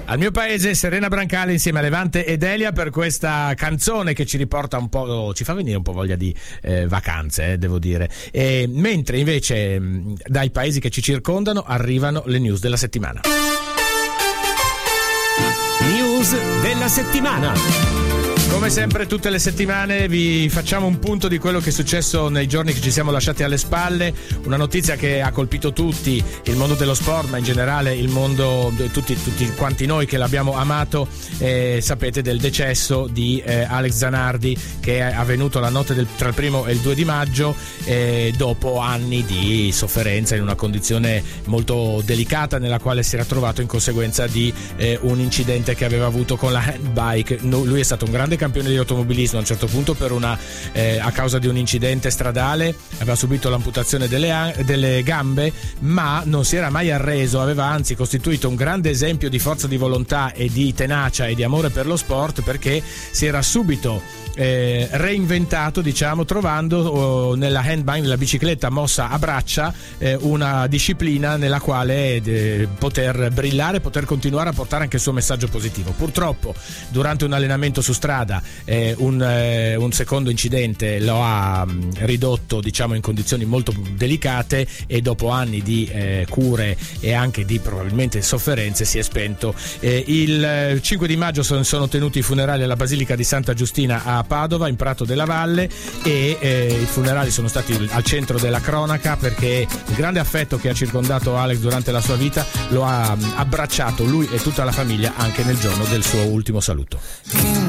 Al mio paese Serena Brancale insieme a Levante ed Elia per questa canzone che ci riporta un po', ci fa venire un po' voglia di vacanze, devo dire. Mentre invece dai paesi che ci circondano arrivano le news della settimana. News della settimana. Come sempre tutte le settimane vi facciamo un punto di quello che è successo nei giorni che ci siamo lasciati alle spalle, una notizia che ha colpito tutti, il mondo dello sport, ma in generale il mondo, tutti quanti noi che l'abbiamo amato, sapete del decesso di Alex Zanardi, che è avvenuto la notte tra il 1° e il 2 di maggio, dopo anni di sofferenza in una condizione molto delicata nella quale si era trovato in conseguenza di un incidente che aveva avuto con la handbike. Lui è stato un grande campione di automobilismo, a un certo punto a causa di un incidente stradale aveva subito l'amputazione delle gambe, ma non si era mai arreso, aveva anzi costituito un grande esempio di forza di volontà e di tenacia e di amore per lo sport, perché si era subito reinventato, diciamo, trovando nella handbike, nella bicicletta mossa a braccia, una disciplina nella quale poter brillare, poter continuare a portare anche il suo messaggio positivo. Purtroppo durante un allenamento su strada un secondo incidente lo ha ridotto, diciamo, in condizioni molto delicate, e dopo anni di cure e anche di probabilmente sofferenze si è spento. Il 5 di maggio sono tenuti i funerali alla Basilica di Santa Giustina a Padova, in Prato della Valle, e i funerali sono stati al centro della cronaca perché il grande affetto che ha circondato Alex durante la sua vita lo ha abbracciato lui e tutta la famiglia anche nel giorno del suo ultimo saluto.